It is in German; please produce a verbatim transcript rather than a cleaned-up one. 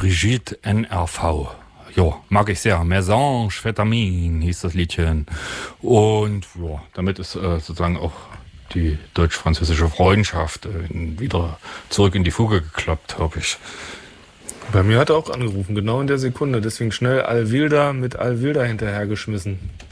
Brigitte N R V. Ja, mag ich sehr. Mésange, Vitamin hieß das Liedchen. Und ja, damit ist äh, sozusagen auch die deutsch-französische Freundschaft äh, wieder zurück in die Fuge geklappt, hoffe ich. Bei mir hat er auch angerufen, genau in der Sekunde. Deswegen schnell Alvilda mit Alvilda hinterhergeschmissen.